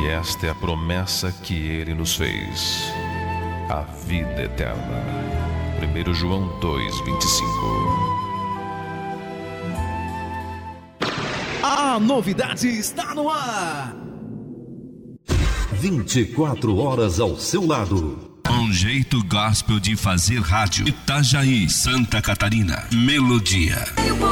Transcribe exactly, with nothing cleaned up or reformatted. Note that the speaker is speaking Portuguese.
E esta é a promessa que Ele nos fez: a vida eterna. primeiro João dois, vinte e cinco. A novidade está no ar. vinte e quatro horas ao seu lado. Um jeito gospel de fazer rádio. Itajaí, Santa Catarina. Melodia.